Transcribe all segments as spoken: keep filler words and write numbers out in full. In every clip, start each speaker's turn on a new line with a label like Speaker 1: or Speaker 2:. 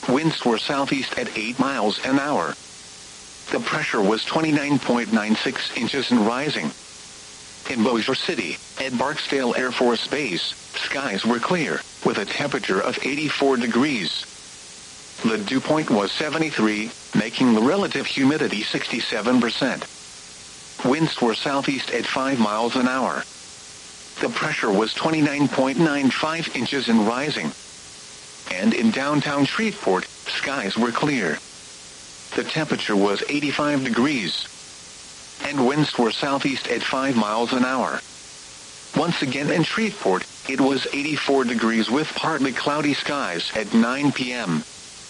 Speaker 1: Winds were southeast at eight miles an hour. The pressure was twenty-nine point nine six inches and rising. In Bossier City, at Barksdale Air Force Base, skies were clear, with a temperature of eighty-four degrees. The dew point was seventy-three, making the relative humidity sixty-seven percent. Winds were southeast at five miles an hour. The pressure was twenty-nine point nine five inches and rising. And in downtown Shreveport, skies were clear. The temperature was eighty-five degrees. And winds were southeast at five miles an hour. Once again in Shreveport, it was eighty-four degrees with partly cloudy skies at nine p.m.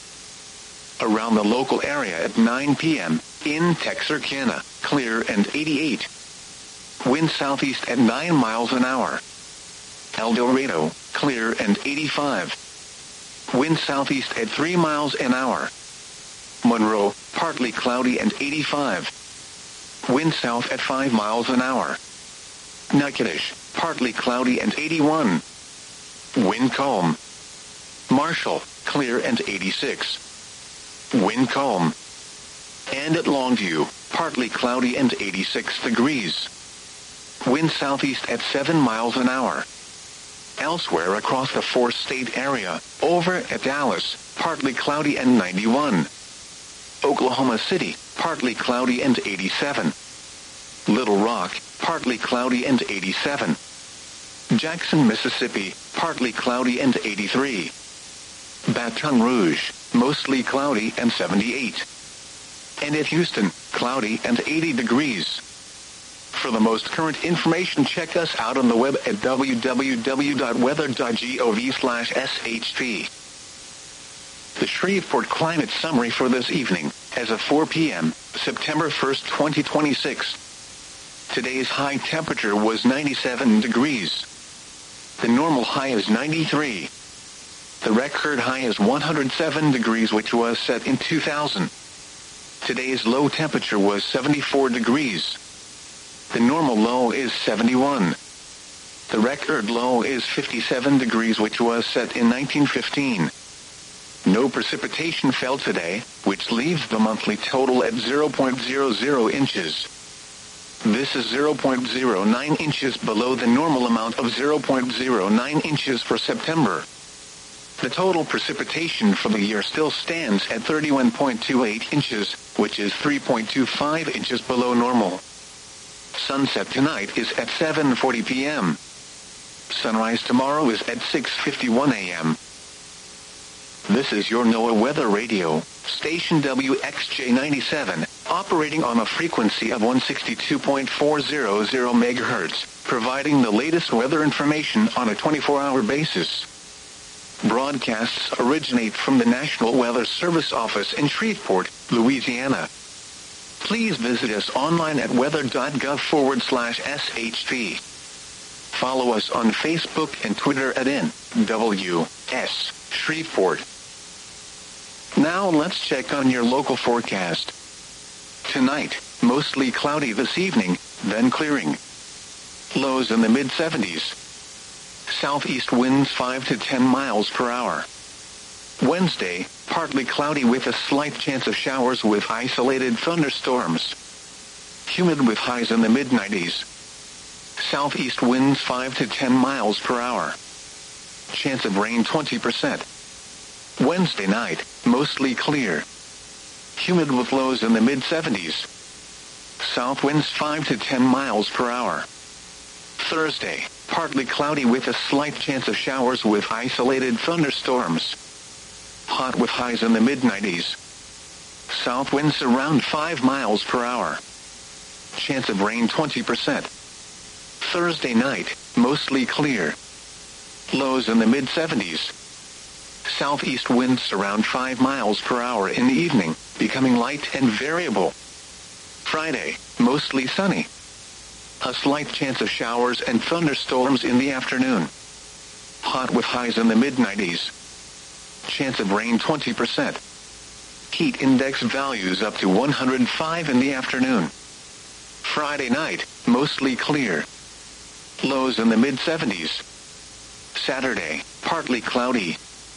Speaker 1: Around the local area at nine p.m., in Texarkana, clear and eighty-eight. Wind southeast at nine miles an hour. El Dorado, clear and eighty-five. Wind southeast at three miles an hour. Monroe, partly cloudy and eighty-five. Wind south at five miles an hour. Natchitoches, partly cloudy and eighty-one. Wind calm. Marshall, clear and eighty-six. Wind calm. And at Longview, partly cloudy and eighty-six degrees. Wind southeast at seven miles an hour. Elsewhere across the four-state area, over at Dallas, partly cloudy and ninety-one. Oklahoma City, partly cloudy and eighty-seven. Little Rock, partly cloudy and eighty-seven. Jackson, Mississippi, partly cloudy and eighty-three. Baton Rouge, mostly cloudy and seventy-eight. And at Houston, cloudy and eighty degrees. For the most current information, check us out on the web at w w w dot weather dot gov slash s h p. The Shreveport Climate Summary for this evening, as of four p.m., September first, twenty twenty-six. Today's high temperature was ninety-seven degrees. The normal high is ninety-three. The record high is one hundred seven degrees, which was set in two thousand. Today's low temperature was seventy-four degrees. The normal low is seventy-one. The record low is fifty-seven degrees, which was set in nineteen fifteen. No precipitation fell today, which leaves the monthly total at zero point zero zero inches. This is zero point zero nine inches below the normal amount of zero point zero nine inches for September. The total precipitation for the year still stands at thirty-one point two eight inches, which is three point two five inches below normal. Sunset tonight is at seven forty p.m. Sunrise tomorrow is at six fifty-one a.m. This is your NOAA Weather Radio, station W X J ninety-seven, operating on a frequency of one sixty-two point four hundred megahertz, providing the latest weather information on a twenty-four hour basis. Broadcasts originate from the National Weather Service office in Shreveport, Louisiana. Please visit us online at weather.gov forward slash SHP. Follow us on Facebook and Twitter at N W S Shreveport. Now let's check on your local forecast. Tonight, mostly cloudy this evening, then clearing. Lows in the mid seventies. Southeast winds five to ten miles per hour. Wednesday, partly cloudy with a slight chance of showers with isolated thunderstorms. Humid with highs in the mid nineties. Southeast winds five to ten miles per hour. Chance of rain twenty percent. Wednesday night, mostly clear. Humid with lows in the mid seventies. South winds five to ten miles per hour. Thursday, partly cloudy with a slight chance of showers with isolated thunderstorms. Hot with highs in the mid nineties. South winds around five miles per hour. Chance of rain twenty percent. Thursday night, mostly clear. Lows in the mid seventies. Southeast winds around five miles per hour in the evening, becoming light and variable. Friday, mostly sunny. A slight chance of showers and thunderstorms in the afternoon. Hot with highs in the mid nineties. Chance of rain twenty percent. Heat index values up to one hundred five in the afternoon. Friday night, mostly clear. Lows in the mid seventies. Saturday, partly cloudy.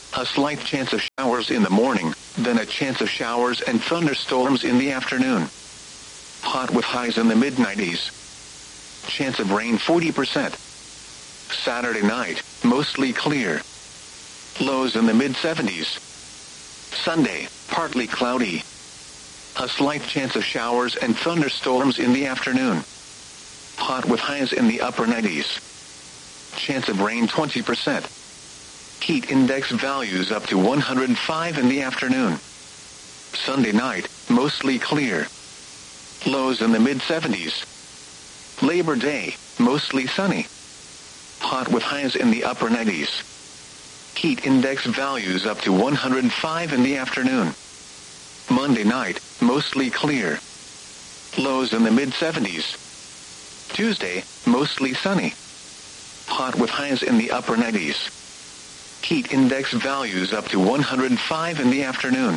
Speaker 1: A slight chance of showers in the morning, then a chance of showers and thunderstorms in the afternoon. Hot with highs in the mid nineties. Chance of rain forty percent. Saturday night, mostly clear. Lows in the mid seventies. Sunday, partly cloudy. A slight chance of showers and thunderstorms in the afternoon. Hot with highs in the upper nineties. Chance of rain twenty percent. Heat index values up to one hundred five in the afternoon. Sunday night, mostly clear. Lows in the mid seventies. Labor Day, mostly sunny. Hot with highs in the upper nineties. Heat index values up to one hundred five in the afternoon. Monday night, mostly clear. Lows in the mid seventies. Tuesday, mostly sunny. Hot with highs in the upper nineties. Heat index values up to one hundred five in the afternoon.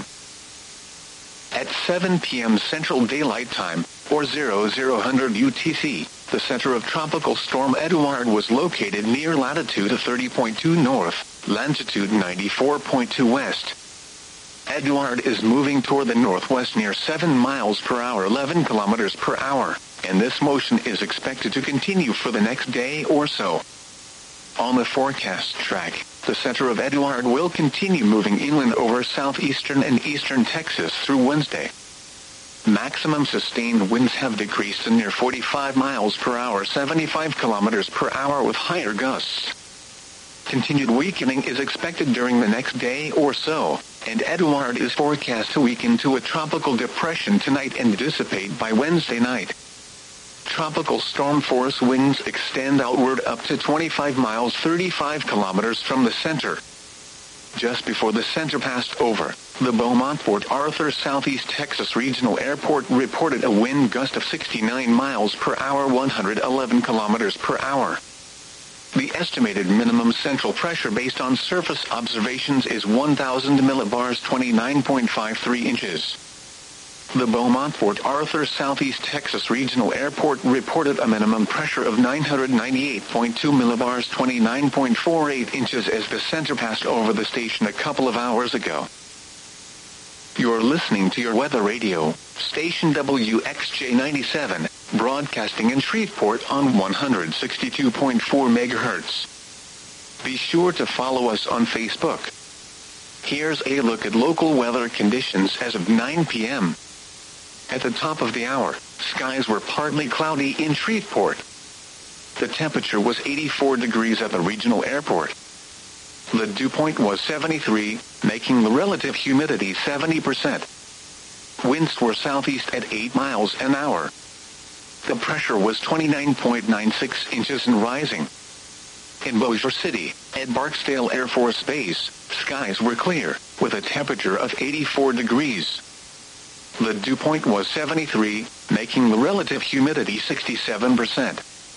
Speaker 1: At seven p.m. Central Daylight Time, or zero zero hundred U T C, the center of Tropical Storm Eduard was located near latitude thirty point two north, longitude ninety-four point two west. Eduard is moving toward the northwest near seven miles per hour, eleven kilometers per hour, and this motion is expected to continue for the next day or so. On the forecast track, the center of Eduard will continue moving inland over southeastern and eastern Texas through Wednesday. Maximum sustained winds have decreased to near forty-five miles per hour, seventy-five kilometers per hour with higher gusts. Continued weakening is expected during the next day or so, and Eduard is forecast to weaken to a tropical depression tonight and dissipate by Wednesday night. Tropical storm force winds extend outward up to twenty-five miles, thirty-five kilometers from the center. Just before the center passed over, the Beaumont-Port Arthur Southeast Texas Regional Airport reported a wind gust of sixty-nine miles per hour, one hundred eleven kilometers per hour. The estimated minimum central pressure based on surface observations is one thousand millibars, twenty-nine point five three inches. The Beaumont-Port Arthur Southeast Texas Regional Airport reported a minimum pressure of nine hundred ninety-eight point two millibars, twenty-nine point four eight inches as the center passed over the station a couple of hours ago. You're listening to your weather radio, station W X J ninety-seven, broadcasting in Shreveport on one hundred sixty-two point four megahertz. Be sure to follow us on Facebook. Here's a look at local weather conditions as of nine p.m. At the top of the hour, skies were partly cloudy in Shreveport. The temperature was eighty-four degrees at the regional airport. The dew point was seventy-three, making the relative humidity seventy percent. Winds were southeast at eight miles an hour. The pressure was twenty-nine point nine six inches and rising. In Bossier City, at Barksdale Air Force Base, skies were clear, with a temperature of eighty-four degrees. The dew point was seventy-three, making the relative humidity sixty-seven percent.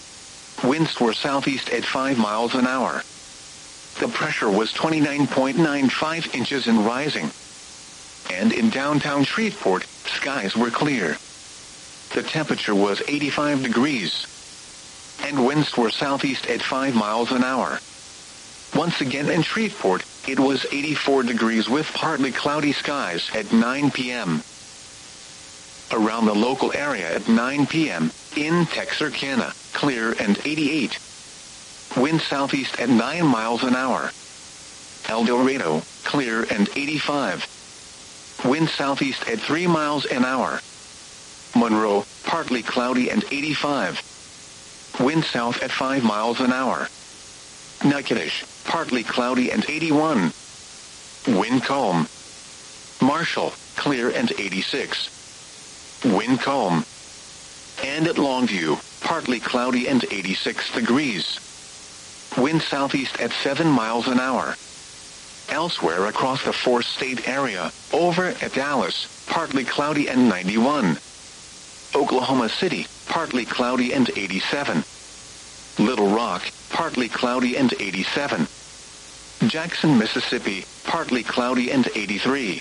Speaker 1: Winds were southeast at five miles an hour. The pressure was twenty-nine point nine five inches and rising. And in downtown Shreveport, skies were clear. The temperature was eighty-five degrees. And winds were southeast at five miles an hour. Once again in Shreveport, it was eighty-four degrees with partly cloudy skies at nine p.m. Around the local area at nine p.m., in Texarkana, clear and eighty-eight. Wind southeast at nine miles an hour. El Dorado, clear and eighty-five. Wind southeast at three miles an hour. Monroe, partly cloudy and eighty-five. Wind south at five miles an hour. Natchitoches, partly cloudy and eighty-one. Wind calm. Marshall, clear and eighty-six. Wind calm. And at Longview, partly cloudy and eighty-six degrees. Wind southeast at seven miles an hour. Elsewhere across the four-state area, over at Dallas, partly cloudy and ninety-one. Oklahoma City, partly cloudy and eighty-seven. Little Rock, partly cloudy and eighty-seven. Jackson, Mississippi, partly cloudy and eighty-three.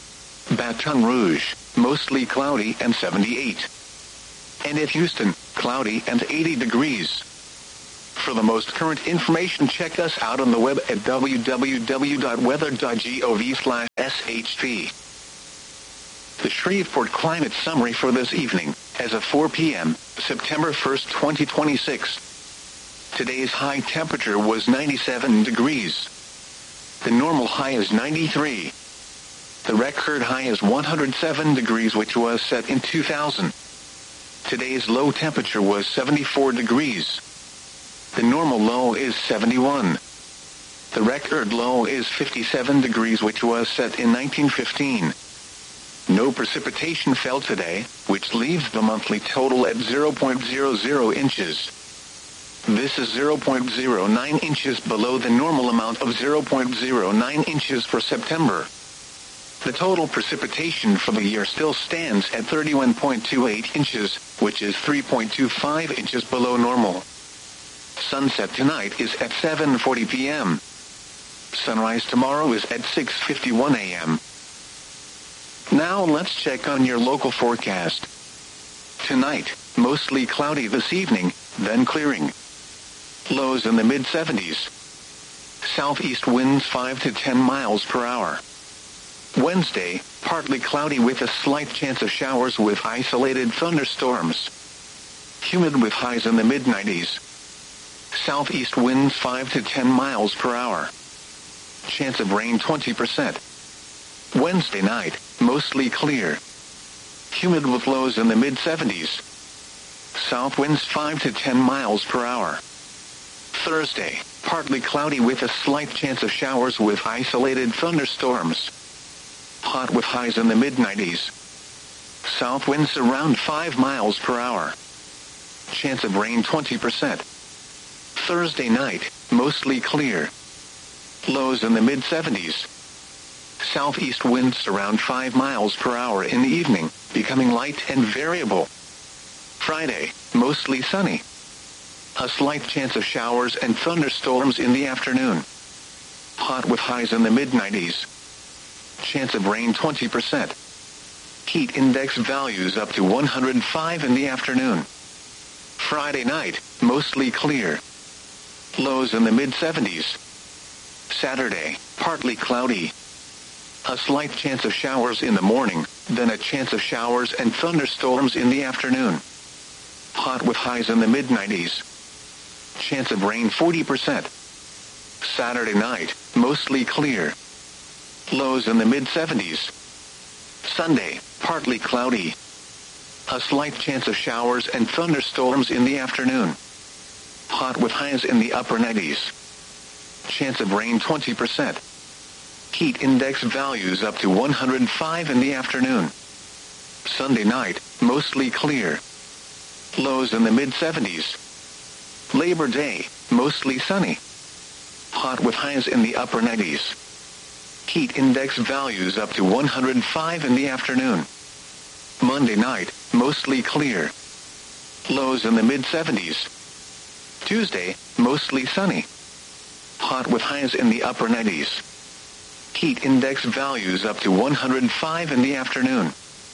Speaker 1: Baton Rouge, mostly cloudy and seventy-eight. And at Houston, cloudy and eighty degrees. For the most current information, check us out on the web at w w w dot weather dot gov slash s h p. The Shreveport Climate Summary for this evening, as of four p m, September first, twenty twenty-six. Today's high temperature was ninety-seven degrees. The normal high is ninety-three. The record high is one hundred seven degrees, which was set in two thousand. Today's low temperature was seventy-four degrees. The normal low is seventy-one. The record low is fifty-seven degrees, which was set in nineteen fifteen. No precipitation fell today, which leaves the monthly total at zero point zero zero inches. This is zero point zero nine inches below the normal amount of zero point zero nine inches for September. The total precipitation for the year still stands at thirty-one point two eight inches, which is three point two five inches below normal. Sunset tonight is at seven forty p m Sunrise tomorrow is at six fifty-one a m Now let's check on your local forecast. Tonight, mostly cloudy this evening, then clearing. Lows in the mid seventies. Southeast winds five to ten miles per hour. Wednesday, partly cloudy with a slight chance of showers with isolated thunderstorms. Humid with highs in the mid nineties. Southeast winds five to ten miles per hour. Chance of rain twenty percent. Wednesday night, mostly clear. Humid with lows in the mid seventies. South winds five to ten miles per hour. Thursday, partly cloudy with a slight chance of showers with isolated thunderstorms. Hot with highs in the mid nineties. South winds around five miles per hour. Chance of rain twenty percent. Thursday night, mostly clear. Lows in the mid seventies. Southeast winds around five miles per hour in the evening, becoming light and variable. Friday, mostly sunny. A slight chance of showers and thunderstorms in the afternoon. Hot with highs in the mid nineties. Chance of rain twenty percent. Heat index values up to one hundred five in the afternoon. Friday night, mostly clear. Lows in the mid seventies. Saturday, partly cloudy. A slight chance of showers in the morning, then a chance of showers and thunderstorms in the afternoon. Hot with highs in the mid nineties. Chance of rain forty percent. Saturday night, mostly clear. Lows in the mid seventies. Sunday, partly cloudy. A slight chance of showers and thunderstorms in the afternoon. Hot with highs in the upper nineties. Chance of rain twenty percent. Heat index values up to one hundred five in the afternoon. Sunday night, mostly clear. Lows in the mid seventies. Labor Day, mostly sunny. Hot with highs in the upper nineties. Heat index values up to one hundred five in the afternoon. Monday night, mostly clear. Lows in the mid seventies. Tuesday, mostly sunny. Hot with highs in the upper nineties. Heat index values up to one hundred five in the afternoon.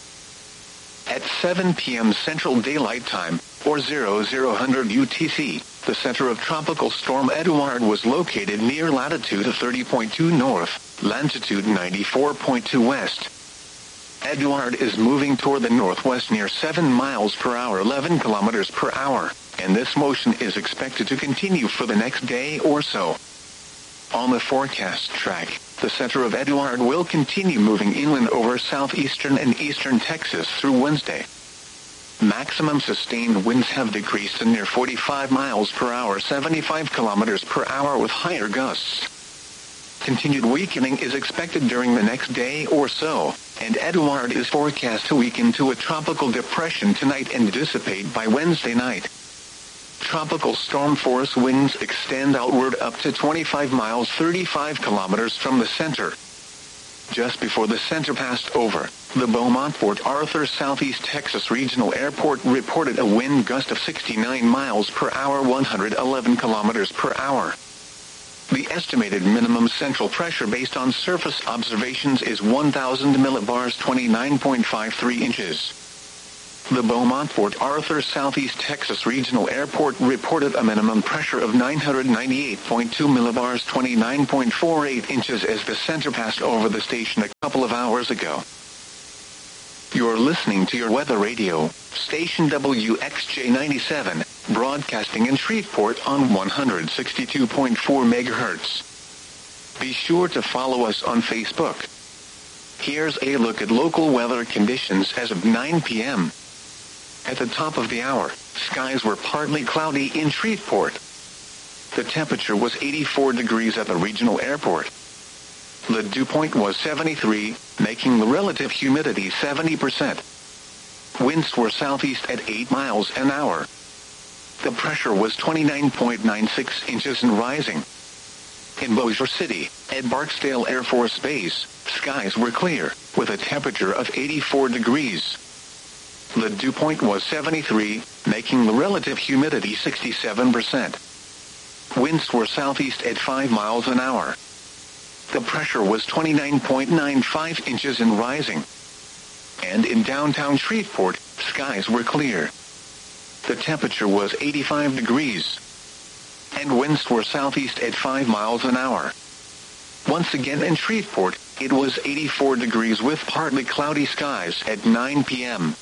Speaker 1: At seven p m Central Daylight Time, or zero zero hundred U T C, the center of Tropical Storm Eduard was located near latitude thirty point two north, longitude ninety-four point two west. Eduard is moving toward the northwest near seven miles per hour, eleven kilometers per hour, and this motion is expected to continue for the next day or so. On the forecast track, the center of Eduard will continue moving inland over southeastern and eastern Texas through Wednesday. Maximum sustained winds have decreased to near forty-five miles per hour, seventy-five kilometers per hour with higher gusts. Continued weakening is expected during the next day or so, and Eduard is forecast to weaken to a tropical depression tonight and dissipate by Wednesday night. Tropical storm force winds extend outward up to twenty-five miles, thirty-five kilometers from the center. Just before the center passed over, the Beaumont-Port Arthur Southeast Texas Regional Airport reported a wind gust of sixty-nine miles per hour, one hundred eleven kilometers per hour. The estimated minimum central pressure based on surface observations is one thousand millibars, twenty-nine point five three inches. The Beaumont-Port Arthur Southeast Texas Regional Airport reported a minimum pressure of nine hundred ninety-eight point two millibars, twenty-nine point four eight inches as the center passed over the station a couple of hours ago. You're listening to your weather radio, station W X J ninety-seven, broadcasting in Shreveport on one hundred sixty-two point four megahertz. Be sure to follow us on Facebook. Here's a look at local weather conditions as of nine p.m. At the top of the hour, skies were partly cloudy in Shreveport. The temperature was eighty-four degrees at the regional airport. The dew point was seventy-three, making the relative humidity seventy percent. Winds were southeast at eight miles an hour. The pressure was twenty-nine point nine six inches and rising. In Bossier City, at Barksdale Air Force Base, skies were clear, with a temperature of eighty-four degrees. The dew point was seventy-three, making the relative humidity sixty-seven percent. Winds were southeast at five miles an hour. The pressure was twenty-nine point nine five inches and rising. And in downtown Shreveport, skies were clear. The temperature was eighty-five degrees. And winds were southeast at five miles an hour. Once again in Shreveport, it was eighty-four degrees with partly cloudy skies at nine p.m.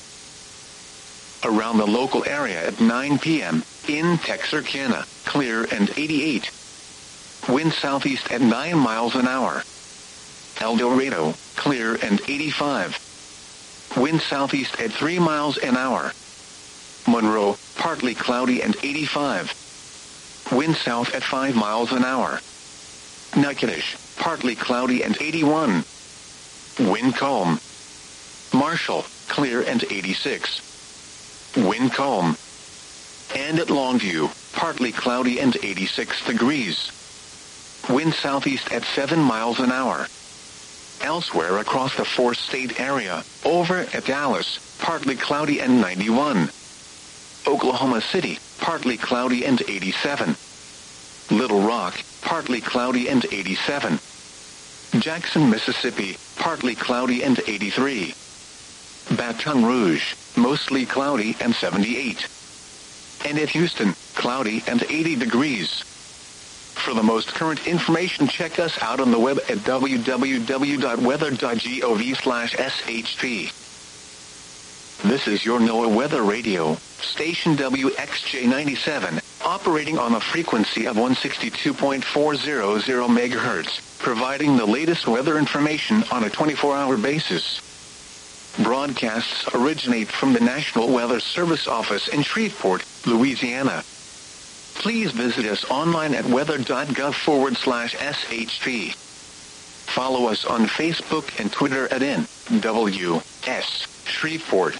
Speaker 1: Around the local area at nine p.m., in Texarkana, clear and eighty-eight. Wind southeast at nine miles an hour. El Dorado, clear and eighty-five. Wind southeast at three miles an hour. Monroe, partly cloudy and eighty-five. Wind south at five miles an hour. Natchitoches, partly cloudy and eighty-one. Wind calm. Marshall, clear and eighty-six. Wind calm. And at Longview, partly cloudy and eighty-six degrees. Wind southeast at seven miles an hour. Elsewhere across the four-state area, over at Dallas, partly cloudy and ninety-one. Oklahoma City, partly cloudy and eighty-seven. Little Rock, partly cloudy and eighty-seven. Jackson, Mississippi, partly cloudy and eighty-three. Baton Rouge, mostly cloudy and seventy-eight. And at Houston, cloudy and eighty degrees. For the most current information, check us out on the web at w w w dot weather dot gov slash s h p. This is your NOAA Weather Radio, station W X J ninety-seven, operating on a frequency of one hundred sixty-two point four hundred megahertz, providing the latest weather information on a twenty-four hour basis. Broadcasts originate from the National Weather Service office in Shreveport, Louisiana. Please visit us online at weather dot gov forward slash S H P. Follow us on Facebook and Twitter at N W S Shreveport.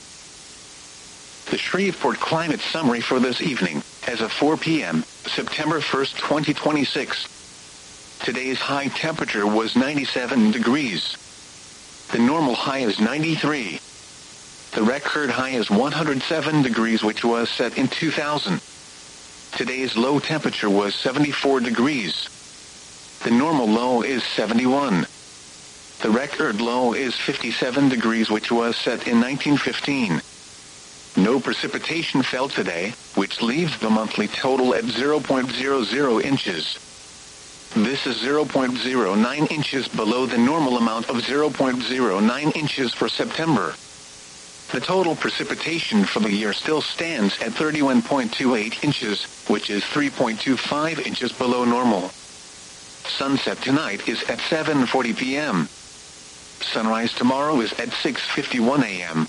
Speaker 1: The Shreveport Climate Summary for this evening, as of four p.m., September first, twenty twenty-six. Today's high temperature was ninety-seven degrees. The normal high is ninety-three. The record high is one hundred seven degrees, which was set in two thousand. Today's low temperature was seventy-four degrees. The normal low is seventy-one. The record low is fifty-seven degrees, which was set in nineteen fifteen. No precipitation fell today, which leaves the monthly total at zero point zero zero inches. This is zero point zero nine inches below the normal amount of zero point zero nine inches for September. The total precipitation for the year still stands at thirty-one point two eight inches, which is three point two five inches below normal. Sunset tonight is at seven forty p.m. Sunrise tomorrow is at six fifty-one a.m.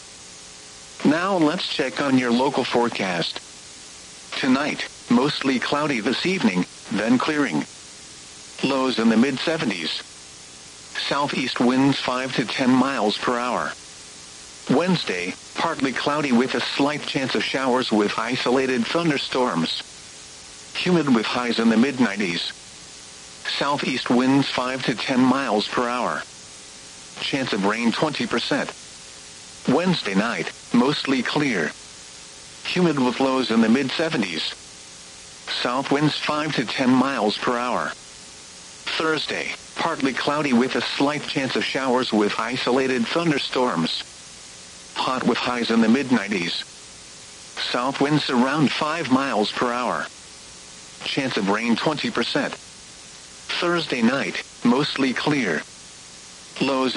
Speaker 1: Now let's check on your local forecast. Tonight, mostly cloudy this evening, then clearing. Lows in the mid seventies. Southeast winds five to ten miles per hour. Wednesday, partly cloudy with a slight chance of showers with isolated thunderstorms. Humid with highs in the mid nineties. Southeast winds five to ten miles per hour. Chance of rain twenty percent. Wednesday night, mostly clear. Humid with lows in the mid seventies. South winds five to ten miles per hour. Thursday, partly cloudy with a slight chance of showers with isolated thunderstorms. hot with highs in the mid nineties. South winds around five miles per hour. Chance of rain twenty percent. Thursday night, mostly clear. Lows